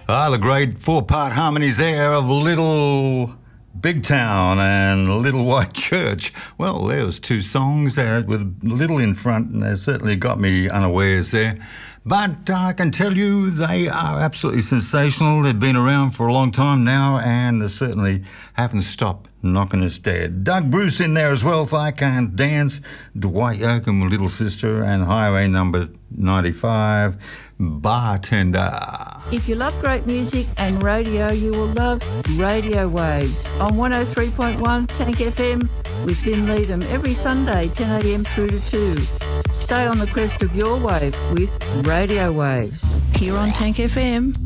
The great four-part harmonies there of Little Big Town and Little White Church. Well, there was two songs with Little in front, and they certainly got me unawares there. But I can tell you they are absolutely sensational. They've been around for a long time now, and they certainly haven't stopped knocking us dead. Doug Bruce in there as well, If I Can't Dance, Dwight Yoakam, Little Sister, and Highway Number 95, Bartender. If you love great music and radio, you will love Radio Waves on 103.1 Tank FM with Vin Leadham every Sunday, 10 a.m. through to 2. Stay on the crest of your wave with Radio Waves here on Tank FM.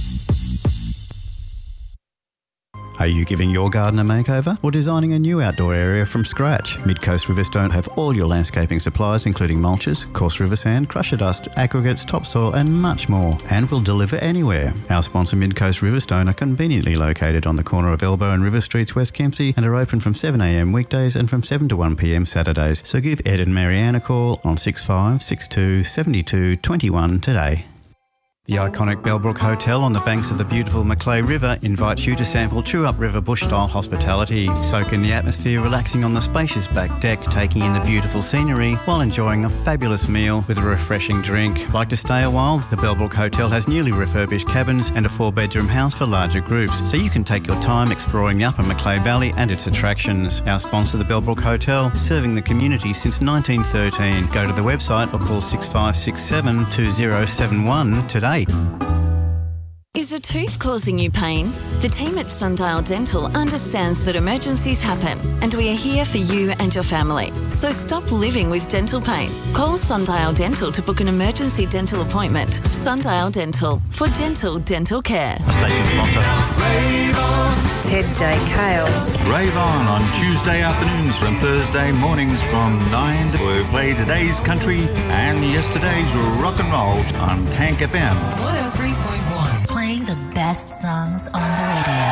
Are you giving your garden a makeover or designing a new outdoor area from scratch? Midcoast Riverstone have all your landscaping supplies, including mulches, coarse river sand, crusher dust, aggregates, topsoil and much more, and will deliver anywhere. Our sponsor Midcoast Riverstone are conveniently located on the corner of Elbow and River Streets, West Kempsey, and are open from 7 a.m. weekdays and from 7 to 1 p.m. Saturdays. So give Ed and Marianne a call on 6562 72 21 today. The iconic Bellbrook Hotel on the banks of the beautiful Macleay River invites you to sample true upriver bush-style hospitality. Soak in the atmosphere, relaxing on the spacious back deck, taking in the beautiful scenery while enjoying a fabulous meal with a refreshing drink. Like to stay a while? The Bellbrook Hotel has newly refurbished cabins and a 4-bedroom house for larger groups, so you can take your time exploring the upper Macleay Valley and its attractions. Our sponsor, the Bellbrook Hotel, serving the community since 1913. Go to the website or call 6567 2071 today. Is a tooth causing you pain? The team at Sundial Dental understands that emergencies happen, and we are here for you and your family. So stop living with dental pain. Call Sundial Dental to book an emergency dental appointment. Sundial Dental, for gentle dental care. Station sponsor. Ted J. Kale. Rave on Tuesday afternoons from Thursday mornings from 9 to... We play today's country and yesterday's rock and roll on Tank FM. 103.1. Playing the best songs on the radio.